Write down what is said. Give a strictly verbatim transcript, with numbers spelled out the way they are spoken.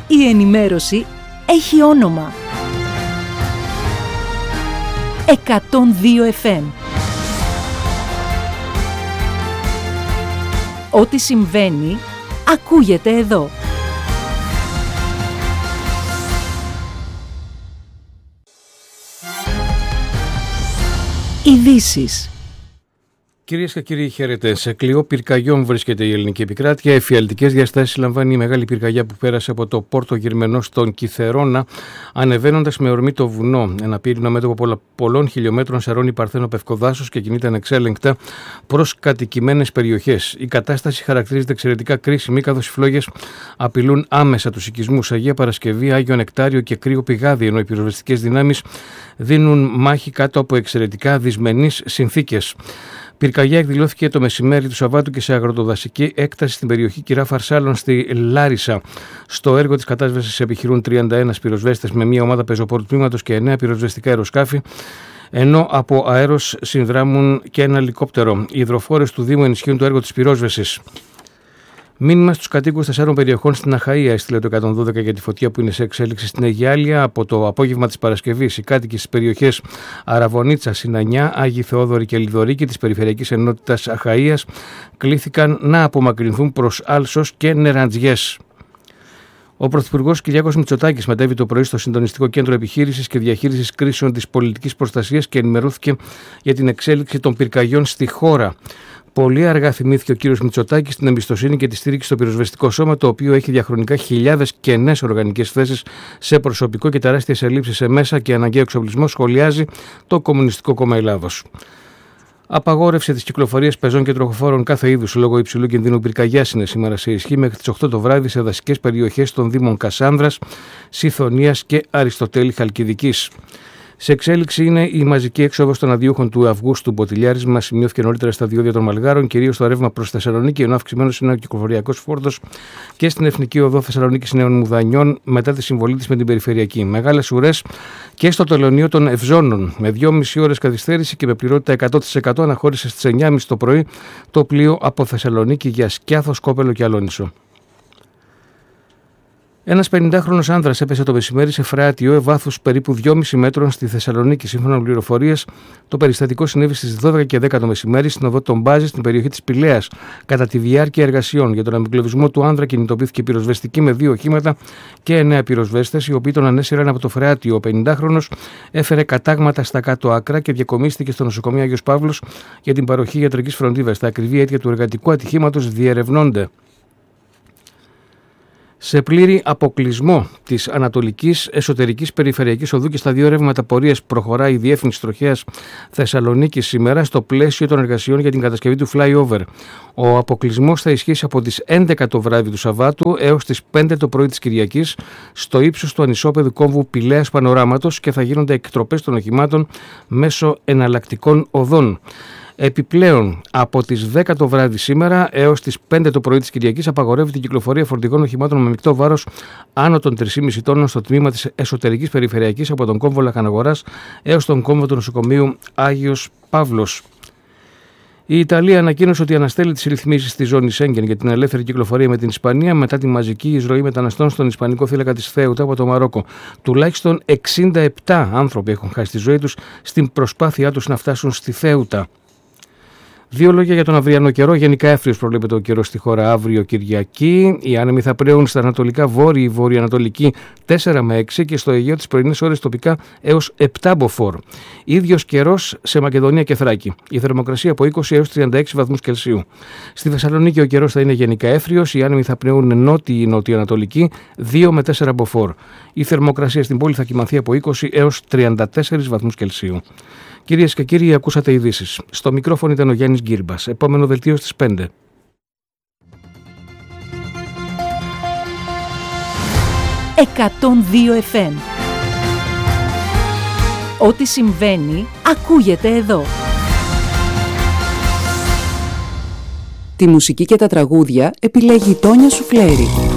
Η ενημέρωση έχει όνομα. εκατόν δύο εφ εμ. Ό,τι συμβαίνει, ακούγεται εδώ. Ειδήσεις. Κυρίες και κύριοι, χαίρετε. Σε κλειό πυρκαγιών βρίσκεται η ελληνική επικράτεια. Εφιαλτικές διαστάσεις λαμβάνει η μεγάλη πυρκαγιά που πέρασε από το Πόρτο Γερμενό στον Κιθερώνα, ανεβαίνοντας με ορμή το βουνό. Ένα πύρινο μέτωπο πολλών χιλιόμετρων σαρώνει παρθένο πευκοδάσος και κινείται ανεξέλεγκτα προς κατοικημένες περιοχές. Η κατάσταση χαρακτηρίζεται εξαιρετικά κρίσιμη, καθώς οι φλόγες απειλούν άμεσα τους οικισμούς Αγία Παρασκευή, Άγιο Νεκτάριο και Κρύο Πηγάδι, ενώ οι πυροσβεστικές δυνάμεις δίνουν μάχη κάτω από εξαιρετικά δυσμενείς συνθήκες. Πυρκαγιά εκδηλώθηκε το μεσημέρι του Σαββάτου και σε αγροτοδασική έκταση στην περιοχή Κυρά Φαρσάλων στη Λάρισα. Στο έργο της κατάσβεσης επιχειρούν τριάντα ένα πυροσβέστες με μια ομάδα πεζοπόρου τμήματος και εννέα πυροσβεστικά αεροσκάφη, ενώ από αέρος συνδράμουν και ένα ελικόπτερο. Οι υδροφόρες του Δήμου ενισχύουν το έργο της πυρόσβεσης. Μήνυμα στους κατοίκους τεσσάρων περιοχών στην Αχαΐα έστειλε το εκατόν δώδεκα για τη φωτιά που είναι σε εξέλιξη στην Αιγιάλεια. Από το απόγευμα της Παρασκευής, οι κάτοικοι στις περιοχές Αραβωνίτσα, Συνανιά, Άγιοι Θεόδωροι και Λιδωρίκη της Περιφερειακής Ενότητας Αχαΐας κλήθηκαν να απομακρυνθούν προς Άλσος και Νεραντζιές. Ο Πρωθυπουργός Κυριάκος Μητσοτάκης μετέβη το πρωί στο Συντονιστικό Κέντρο Επιχείρησης και Διαχείρισης Κρίσεων της Πολιτικής Προστασίας και ενημερώθηκε για την εξέλιξη των πυρκαγιών στη χώρα. Πολύ αργά θυμήθηκε ο κύριος Μητσοτάκης την εμπιστοσύνη και τη στήριξη στο πυροσβεστικό σώμα, το οποίο έχει διαχρονικά χιλιάδες κενές οργανικές θέσεις σε προσωπικό και τεράστιες ελλείψεις σε μέσα και αναγκαίο εξοπλισμό, σχολιάζει το Κομμουνιστικό Κόμμα Ελλάδος. Απαγόρευση της κυκλοφορίας πεζών και τροχοφόρων κάθε είδους λόγω υψηλού κινδύνου πυρκαγιάς είναι σήμερα σε ισχύ μέχρι τις οκτώ το βράδυ σε δασικές περιοχές των Δήμων Κασάνδρας, Σιθωνίας και Αριστοτέλη Χαλκιδικής. Σε εξέλιξη είναι η μαζική έξοδος των αδειούχων του Αυγούστου Μποτιλιάρισμα, σημειώθηκε νωρίτερα στα διόδια των Μαλγάρων, κυρίως στο ρεύμα προς Θεσσαλονίκη, ενώ αυξημένος είναι ο κυκλοφοριακός φόρτος και στην Εθνική Οδό Θεσσαλονίκης Νέων Μουδανιών μετά τη συμβολή της με την περιφερειακή. Μεγάλες ουρές και στο τελωνείο των Ευζώνων, με δυόμιση ώρες καθυστέρηση και με πληρότητα εκατό τοις εκατό αναχώρησε στις εννιά και μισή το πρωί το πλοίο από Θεσσαλονίκη για Σκιάθο, Σκόπελο και Αλόνισο. Ένας πενηντάχρονος άνδρας έπεσε το μεσημέρι σε φρέατιο βάθους περίπου δυόμιση μέτρων στη Θεσσαλονίκη. Σύμφωνα με πληροφορίες, το περιστατικό συνέβη στις δώδεκα και δέκα το μεσημέρι στην οδό των Μπάζη, στην περιοχή της Πηλαίας. Κατά τη διάρκεια εργασιών για τον αμυγκλωβισμό του άνδρα, κινητοποιήθηκε πυροσβεστική με δύο οχήματα και εννέα πυροσβέστες, οι οποίοι τον ανέσυραν από το φρέατιο. Ο πενηντάχρονος έφερε κατάγματα στα κάτω άκρα και διακομίστηκε στο νοσοκομείο Άγιος Παύλος για την παροχή ιατρικής φροντίδας. Τα ακριβή αίτια του εργατικού ατυχήματος διερευνώνται. Σε πλήρη αποκλεισμό της Ανατολικής Εσωτερικής Περιφερειακής Οδού και στα δύο ρεύματα πορείας προχωράει η Διεύθυνση Τροχέας Θεσσαλονίκης σήμερα στο πλαίσιο των εργασιών για την κατασκευή του flyover. Ο αποκλεισμός θα ισχύσει από τις έντεκα το βράδυ του Σαββάτου έως τις πέντε το πρωί της Κυριακής στο ύψος του ανισόπεδου κόμβου Πηλαίας Πανοράματος και θα γίνονται εκτροπές των οχημάτων μέσω εναλλακτικών οδών. Επιπλέον, από τις δέκα το βράδυ σήμερα έως τις πέντε το πρωί της Κυριακής απαγορεύεται η κυκλοφορία φορτηγών οχημάτων με μεικτό βάρος άνω των τρία κόμμα πέντε τόνων στο τμήμα της Εσωτερικής Περιφερειακής από τον κόμβο Λαχαναγοράς έως τον κόμβο του νοσοκομείου Άγιος Παύλος. Η Ιταλία ανακοίνωσε ότι αναστέλει τις ρυθμίσεις της ζώνης Σέγγεν για την ελεύθερη κυκλοφορία με την Ισπανία μετά τη μαζική εισρωή μεταναστών στον Ισπανικό θύλακα της Θέουτα από το Μαρόκο. Τουλάχιστον εξήντα επτά άνθρωποι έχουν χάσει τη ζωή τους στην προσπάθειά τους να φτάσουν στη Θέουτα. Δύο λόγια για τον αυριανό καιρό. Γενικά εύθριος προβλέπεται ο καιρός στη χώρα αύριο Κυριακή. Οι άνεμοι θα πρέουν στα ανατολικά βόρειοι, βορειοανατολική τέσσερα με έξι και στο Αιγαίο τις πρωινές ώρες τοπικά έως επτά μποφόρ. Ίδιος καιρός σε Μακεδονία και Θράκη. Η θερμοκρασία από είκοσι έως τριάντα έξι βαθμούς Κελσίου. Στη Θεσσαλονίκη ο καιρός θα είναι γενικά εύθριος. Οι άνεμοι θα πνέουν νότιοι νοτιοανατολική δύο με τέσσερα μποφόρ. Η θερμοκρασία στην πόλη θα κυμανθεί από είκοσι έως τριάντα τέσσερα βαθμούς Κελσίου. Κυρίες και κύριοι, ακούσατε ειδήσεις. Στο μικρόφωνο ήταν ο Γιάννης Γκύρμπας. Επόμενο δελτίο στις πέντε. εκατόν δύο εφ εμ. Ό,τι συμβαίνει, ακούγεται εδώ. Τη μουσική και τα τραγούδια επιλέγει η Τόνια Σουφλέρη.